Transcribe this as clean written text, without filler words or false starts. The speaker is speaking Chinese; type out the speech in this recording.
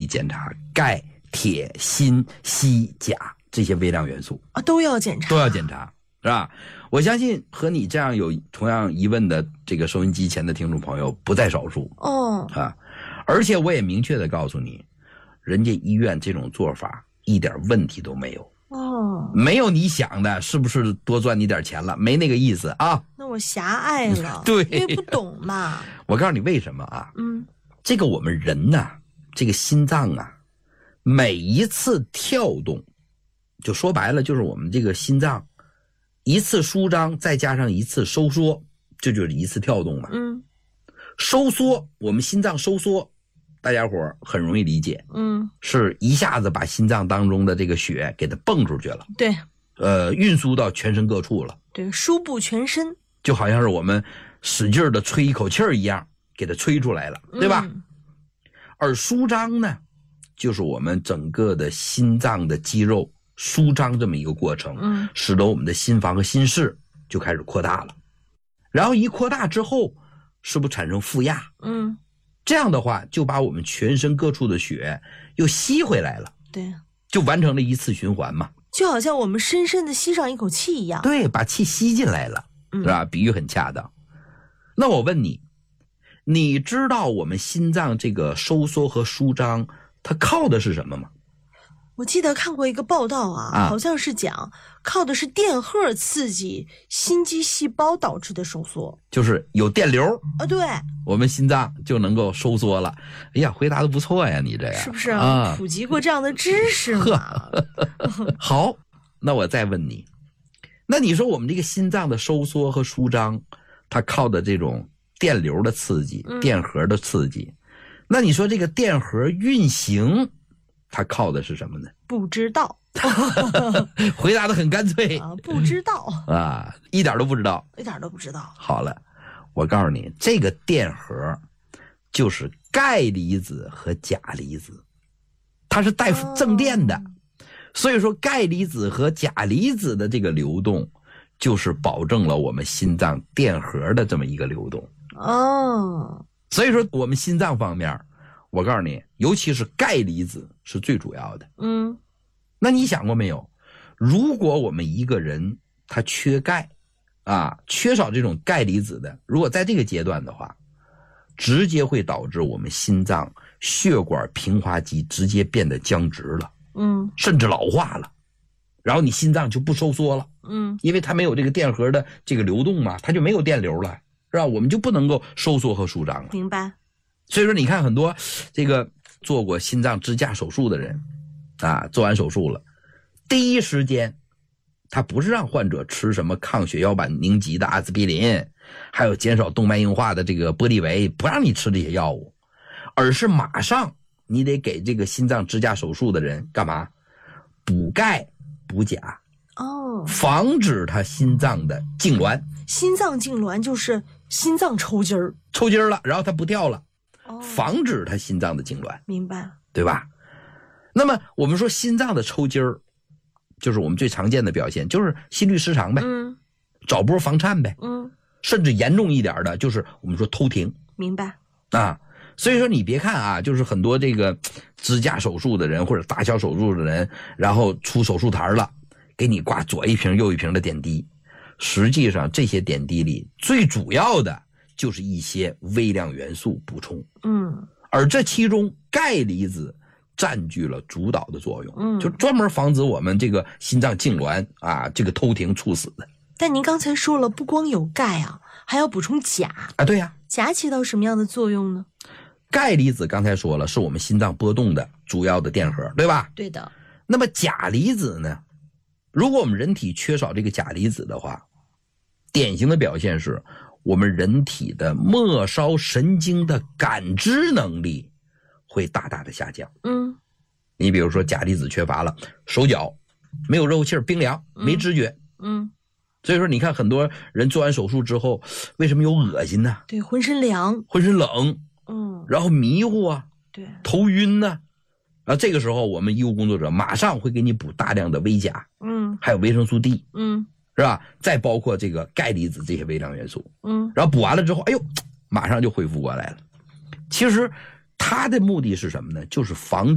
检查钙、铁、锌、硒、钾这些微量元素啊，都要检查， 是吧？我相信和你这样有同样疑问的这个收音机前的听众朋友不在少数啊。而且我也明确的告诉你，人家医院这种做法一点问题都没有没有你想的是不是多赚你点钱了，没那个意思啊。 那我狭隘了， 对， 因为不懂嘛。 我告诉你为什么啊？这个我们人呐，这个心脏啊，每一次跳动，就说白了就是我们这个心脏一次舒张再加上一次收缩，这就是一次跳动嘛。收缩，我们心脏收缩，大家伙很容易理解，是一下子把心脏当中的这个血给它蹦出去了， 对， 运输到全身各处了， 对，输布全身， 就好像是我们使劲的吹一口气儿一样，给它吹出来了，对吧？而舒张呢，就是我们整个的心脏的肌肉舒张这么一个过程，使得我们的心房和心室就开始扩大了，然后一扩大之后，是不是产生负压？这样的话就把我们全身各处的血又吸回来了， 对， 就完成了一次循环嘛， 就好像我们深深的吸上一口气一样。 对，把气吸进来了，是吧？比喻很恰当。那我问你，你知道我们心脏这个收缩和舒张它靠的是什么吗？ 我记得看过一个报道好像是讲靠的是电荷刺激心肌细胞导致的收缩， 就是有电流啊，对， 我们心脏就能够收缩了。哎呀，回答的不错呀，你这样是不是普及过这样的知识嘛？ 好，那我再问你，那你说我们这个心脏的收缩和舒张，它靠的这种电流的刺激，电荷的刺激，那你说这个电荷运行它靠的是什么呢？ 不知道。 回答的很干脆不知道一点都不知道， 一点都不知道。 好了，我告诉你，这个电荷就是钙离子和钾离子，它是带正电的，所以说钙离子和钾离子的这个流动，就是保证了我们心脏电荷的这么一个流动所以说我们心脏方面，我告诉你，尤其是钙离子是最主要的。那你想过没有，如果我们一个人他缺钙缺少这种钙离子的，如果在这个阶段的话，直接会导致我们心脏血管平滑肌直接变得僵直了，甚至老化了，然后你心脏就不收缩了，因为它没有这个电荷的这个流动嘛，它就没有电流了，是吧？我们就不能够收缩和舒张了。 明白。 所以说你看很多这个做过心脏支架手术的人做完手术了，第一时间他不是让患者吃什么抗血小板凝集的阿司匹林，还有减少动脉硬化的这个玻利维，不让你吃这些药物，而是马上你得给这个心脏支架手术的人干嘛？补钙补钾防止他心脏的痉挛。 心脏痉挛就是心脏抽筋了，然后他不跳了，防止他心脏的痉挛。 明白， 对吧？那么我们说心脏的抽筋儿，就是我们最常见的表现，就是心律失常呗，找波房颤呗，甚至严重一点的就是我们说偷停。 明白所以说你别看就是很多这个支架手术的人或者大小手术的人，然后出手术台了，给你挂左一瓶右一瓶的点滴，实际上这些点滴里最主要的就是一些微量元素补充，而这其中钙离子占据了主导的作用，就专门防止我们这个心脏痉挛这个偷停猝死的。 但您刚才说了，不光有钙还要补充钾对呀。 钾起到什么样的作用呢？ 钙离子刚才说了，是我们心脏波动的主要的电荷，对吧？ 对的。 那么钾离子呢？如果我们人体缺少这个钾离子的话，典型的表现是我们人体的末梢神经的感知能力会大大的下降。你比如说钾离子缺乏了，手脚没有肉气，冰凉，没知觉。所以说你看很多人做完手术之后，为什么有恶心呢？ 对，浑身凉， 浑身冷，然后迷糊对， 头晕呢。这个时候我们医务工作者马上会给你补大量的微钾，还有维生素 D，是吧？再包括这个钙离子这些微量元素，然后补完了之后，哎呦，马上就恢复过来了。其实它的目的是什么呢？就是防止